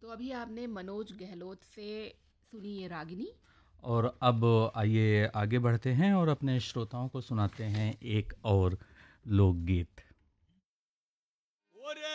तो अभी आपने मनोज गहलोत से सुनी ये रागिनी। और अब आइए आगे बढ़ते हैं और अपने श्रोताओं को सुनाते हैं एक और लोकगीत।